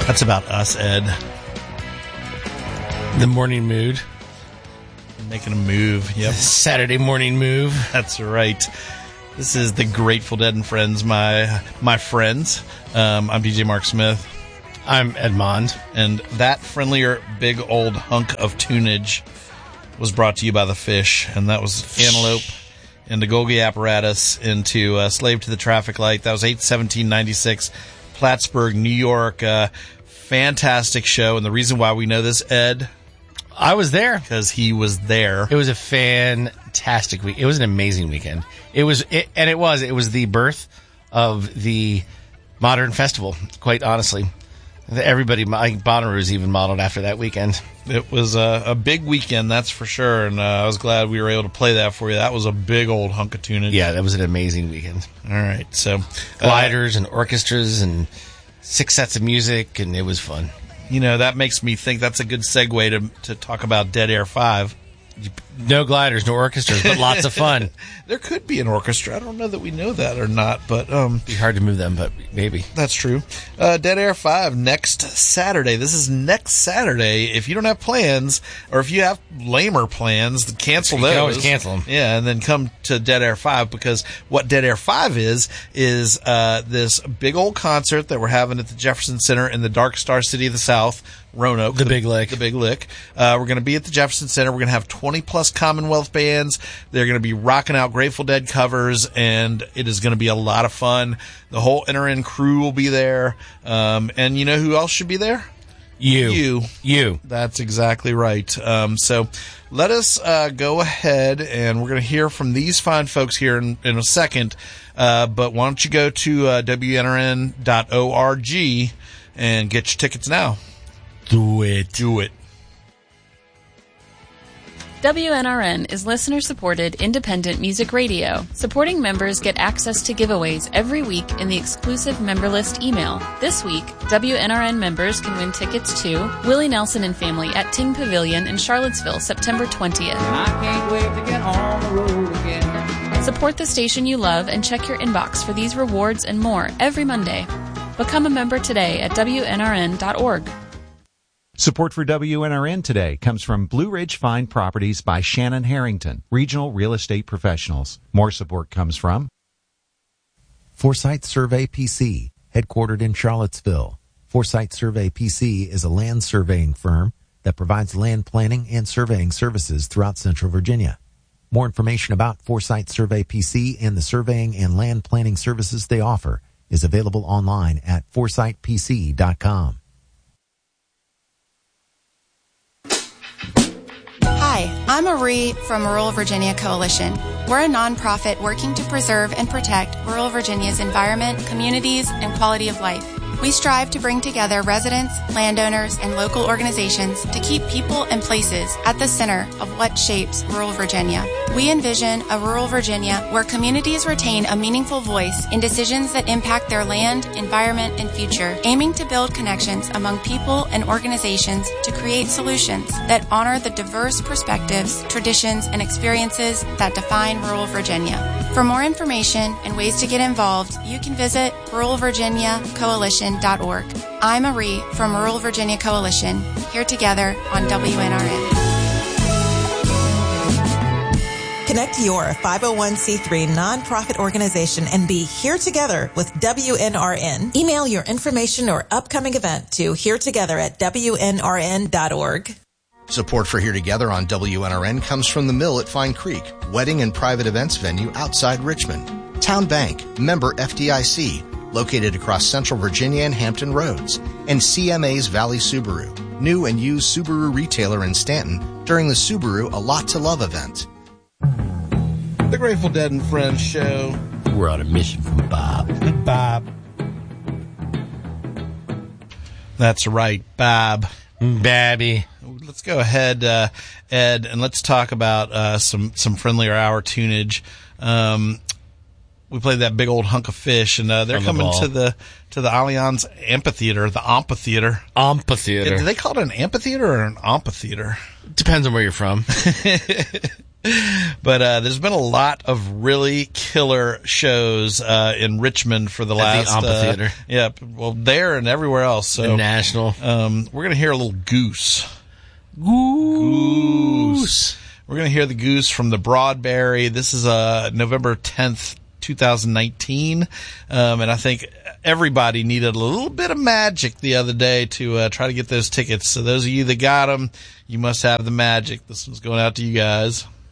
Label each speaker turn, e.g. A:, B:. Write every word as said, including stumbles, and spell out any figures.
A: That's about us, Ed.
B: The morning mood.
A: Making a move. Yep.
B: Saturday morning move.
A: That's right. This is the Grateful Dead and Friends, my my friends. Um, I'm D J Mark Smith.
B: I'm Edmond.
A: And that friendlier big old hunk of tunage was brought to you by The Fish, and that was Antelope and the Golgi Apparatus into uh, Slave to the Traffic Light. That was eight seventeen ninety-six, Plattsburgh, New York. Uh, fantastic show, and the reason why we know this, Ed...
B: I was there.
A: Because he was there.
B: It was a fantastic week. It was an amazing weekend. It was, it, and it was, it was the birth of the modern festival, quite honestly. Everybody, I think Bonnaroo was even modeled after that weekend.
A: It was a, a big weekend, that's for sure, and uh, I was glad we were able to play that for you. That was a big old hunk of tunage.
B: Yeah, that was an amazing weekend.
A: All right, so...
B: Gliders
A: uh,
B: and orchestras and six sets of music, and it was fun.
A: You know, that makes me think that's a good segue to to talk about Dead Air five.
B: No gliders, no orchestras, but lots of fun.
A: There could be an orchestra. I don't know that we know that or not, but... um,
B: It'd be hard to move them, but maybe.
A: That's true. Uh, Dead Air five next Saturday. This is next Saturday. If you don't have plans, or if you have lamer plans, cancel
B: you
A: those.
B: You can always cancel them.
A: Yeah, and then come to Dead Air five, because what Dead Air five is, is uh, this big old concert that we're having at the Jefferson Center in the Dark Star City of the South, Roanoke.
B: The, the Big Lick.
A: The Big Lick. Uh, we're going to be at the Jefferson Center. We're going to have twenty plus Commonwealth bands. They're going to be rocking out Grateful Dead covers, and it is going to be a lot of fun. The whole Enter In crew will be there. Um, and you know who else should be there?
B: You.
A: You.
B: You.
A: That's exactly right. Um, so let us uh, go ahead, and we're going to hear from these fine folks here in, in a second. Uh, but why don't you go to uh, W N R N dot org and get your tickets now.
B: Do it.
A: Do it.
C: W N R N is listener-supported independent music radio. Supporting members get access to giveaways every week in the exclusive member list email. This week, W N R N members can win tickets to Willie Nelson and Family at Ting Pavilion in Charlottesville, September twentieth.
D: And I can't wait to get on the road again.
C: Support the station you love and check your inbox for these rewards and more every Monday. Become a member today at W N R N dot org.
E: Support for W N R N today comes from Blue Ridge Fine Properties by Shannon Harrington, regional real estate professionals. More support comes from
F: Foresight Survey P C, headquartered in Charlottesville. Foresight Survey P C is a land surveying firm that provides land planning and surveying services throughout Central Virginia. More information about Foresight Survey P C and the surveying and land planning services they offer is available online at foresight p c dot com.
G: Hi, I'm Marie from Rural Virginia Coalition. We're a nonprofit working to preserve and protect rural Virginia's environment, communities, and quality of life. We strive to bring together residents, landowners, and local organizations to keep people and places at the center of what shapes rural Virginia. We envision a rural Virginia where communities retain a meaningful voice in decisions that impact their land, environment, and future, aiming to build connections among people and organizations to create solutions that honor the diverse perspectives, traditions, and experiences that define rural Virginia. For more information and ways to get involved, you can visit rural virginia coalition dot org. I'm Marie from Rural Virginia Coalition, here together on W N R N.
H: Connect your five oh one c three nonprofit organization and be here together with W N R N. Email your information or upcoming event to here together at W N R N dot org.
I: Support for Here Together on W N R N comes from The Mill at Fine Creek, wedding and private events venue outside Richmond. Town Bank, member F D I C, located across Central Virginia and Hampton Roads. And C M A's Valley Subaru, new and used Subaru retailer in Stanton during the Subaru A Lot to Love event.
A: The Grateful Dead and Friends show.
B: We're on a mission from Bob.
A: Bob. That's right, Bob.
B: Babby.
A: Let's go ahead, uh, Ed, and let's talk about uh, some, some friendlier hour tunage. Um, we played that big old hunk of fish, and uh, they're
B: On the
A: coming
B: ball.
A: to the to the Allianz Amphitheater, the Amphitheater.
B: Amphitheater.
A: Do they call it an amphitheater or an amphitheater?
B: Depends on where you're from.
A: But uh, there's been a lot of really killer shows uh, in Richmond for the
B: At the
A: last
B: amphitheater.
A: Uh, yeah, well, there and everywhere else. So
B: The National.
A: um, we're gonna hear a little goose.
B: Goose.
A: We're gonna hear the goose from the Broadberry. This is uh, November tenth, twenty nineteen, um, and I think everybody needed a little bit of magic the other day to uh, try to get those tickets. So those of you that got them, you must have the magic. This one's going out to you guys.